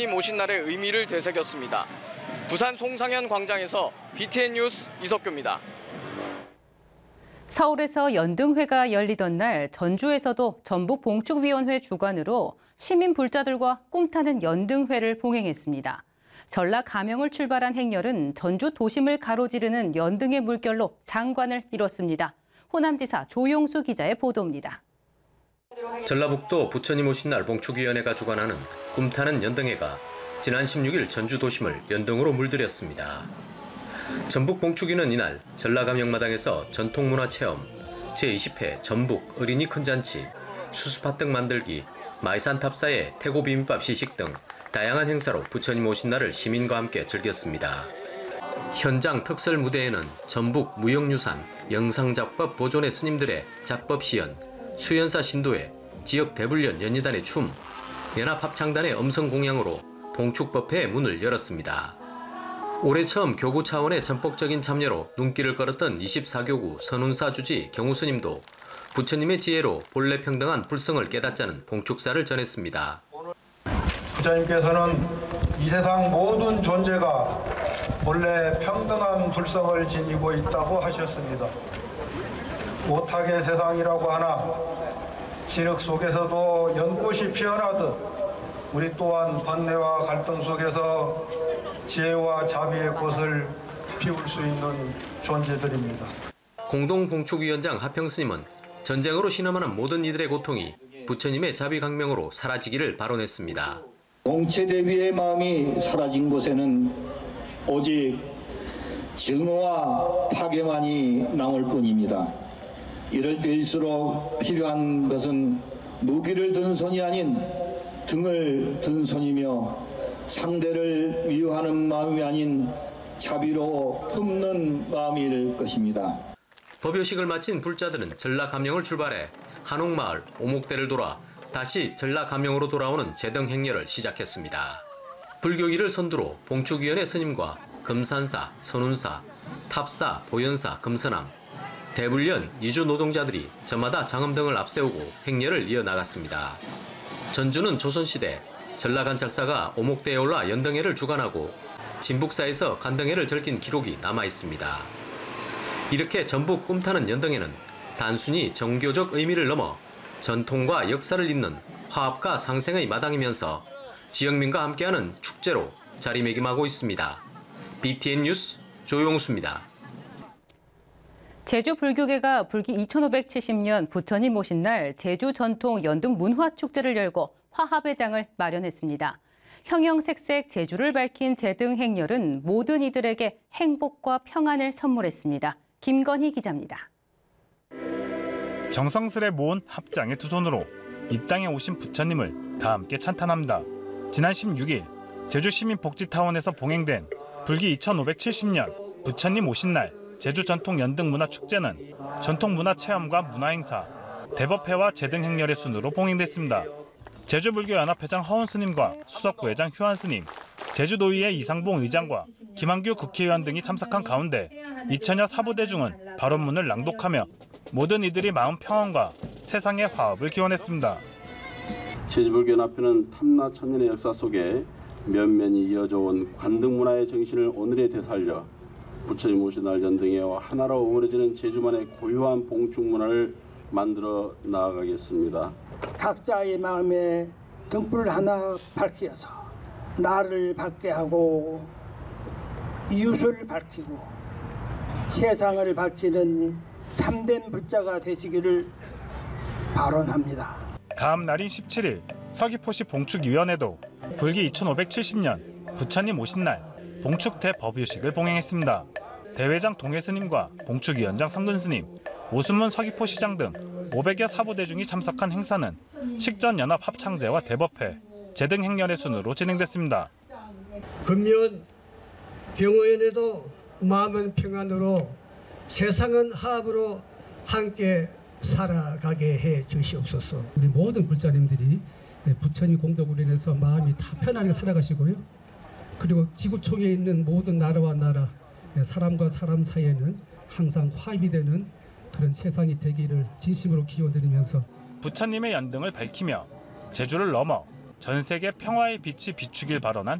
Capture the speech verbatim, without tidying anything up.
부처님 오신 날의 의미를 되새겼습니다. 부산 송상현 광장에서 비티엔 뉴스 이석규입니다. 서울에서 연등회가 열리던 날 전주에서도 전북봉축위원회 주관으로 시민 불자들과 꿈타는 연등회를 봉행했습니다. 전라 가명을 출발한 행렬은 전주 도심을 가로지르는 연등의 물결로 장관을 이뤘습니다. 호남지사 조용수 기자의 보도입니다. 전라북도 부처님 오신 날 봉축위원회가 주관하는 꿈타는 연등회가 지난 십육 일 전주 도심을 연등으로 물들였습니다. 전북봉축위는 이날 전라감영마당에서 전통문화체험, 제이십 회 전북 어린이 큰잔치, 수수팥등 만들기, 마이산 탑사의 태고 비빔밥 시식 등 다양한 행사로 부처님 오신 날을 시민과 함께 즐겼습니다. 현장 특설 무대에는 전북 무형유산, 영상작법 보존의 스님들의 작법 시연, 수연사 신도회, 지역 대불련 연희단의 춤, 연합합창단의 음성 공양으로 봉축법회의 문을 열었습니다. 올해 처음 교구 차원의 전폭적인 참여로 눈길을 끌었던 이십사 교구 선운사 주지 경우스님도 부처님의 지혜로 본래 평등한 불성을 깨닫자는 봉축사를 전했습니다. 부처님께서는 이 세상 모든 존재가 본래 평등한 불성을 지니고 있다고 하셨습니다. 오탁의 세상이라고 하나 진흙 속에서도 연꽃이 피어나듯 우리 또한 번뇌와 갈등 속에서 지혜와 자비의 꽃을 피울 수 있는 존재들입니다. 공동봉축위원장 하평스님은 전쟁으로 신음하는 모든 이들의 고통이 부처님의 자비강명으로 사라지기를 발언했습니다. 공체 대비의 마음이 사라진 곳에는 오직 증오와 파괴만이 남을 뿐입니다. 이럴 때일수록 필요한 것은 무기를 든 손이 아닌 등을 든 손이며 상대를 미워하는 마음이 아닌 자비로 품는 마음일 것입니다. 법요식을 마친 불자들은 전라감영을 출발해 한옥마을, 오목대를 돌아 다시 전라감영으로 돌아오는 제등 행렬을 시작했습니다. 불교기를 선두로 봉축위원회 스님과 금산사, 선운사, 탑사, 보현사, 금서남, 대불련, 이주 노동자들이 저마다 장엄 등을 앞세우고 행렬을 이어나갔습니다. 전주는 조선시대 전라관찰사가 오목대에 올라 연등회를 주관하고 진북사에서 간등회를 즐긴 기록이 남아있습니다. 이렇게 전북 꿈타는 연등회는 단순히 정교적 의미를 넘어 전통과 역사를 잇는 화합과 상생의 마당이면서 지역민과 함께하는 축제로 자리매김하고 있습니다. 비티엔 뉴스 조용수입니다. 제주 불교계가 불기 이천오백칠십 년 부처님 오신 날 제주 전통 연등 문화축제를 열고 화합의 장을 마련했습니다. 형형색색 제주를 밝힌 제등 행렬은 모든 이들에게 행복과 평안을 선물했습니다. 김건희 기자입니다. 정성스레 모은 합장의 두 손으로 이 땅에 오신 부처님을 다 함께 찬탄합니다. 지난 십육 일 제주시민복지타운에서 봉행된 불기 이천오백칠십 년 부처님 오신 날 제주 전통 연등 문화축제는 전통문화 체험과 문화행사, 대법회와 제등 행렬의 순으로 봉행됐습니다. 제주불교연합회장 허운스님과 수석부회장 휴한스님, 제주도의회 이상봉 의장과 김한규 국회의원 등이 참석한 가운데 이천여 사부대중은 발언문을 낭독하며 모든 이들이 마음 평안과 세상의 화합을 기원했습니다. 제주불교연합회는 탐나 천년의 역사 속에 면면이 이어져 온 관등문화의 정신을 오늘에 되살려 부처님 오신 날 연등회와 하나로 어우러지는 제주만의 고유한 봉축문화를 만들어 나아가겠습니다. 각자의 마음에 등불 하나 밝혀서 나를 밝게 하고 이웃을 밝히고 세상을 밝히는 참된 불자가 되시기를 발언합니다. 다음 날인 십칠 일 서귀포시 봉축위원회도 불기 이천오백칠십 년 부처님 오신 날 봉축대 법요식을 봉행했습니다. 대회장 동해스님과 봉축위원장 성근스님, 오순문 서귀포시장 등 오백여 사부대중이 참석한 행사는 식전연합 합창제와 대법회, 제등 행렬의 순으로 진행됐습니다. 금년 병호연에도 마음은 평안으로 세상은 화합으로 함께 살아가게 해 주시옵소서. 우리 모든 불자님들이 부처님 공덕으로 인해서 마음이 다 편안하게 살아가시고요. 그리고 지구촌에 있는 모든 나라와 나라, 사람과 사람 사이에는 항상 화합이 되는 그런 세상이 되기를 진심으로 기원드리면서 부처님의 연등을 밝히며 제주를 넘어 전 세계 평화의 빛이 비추길 발언한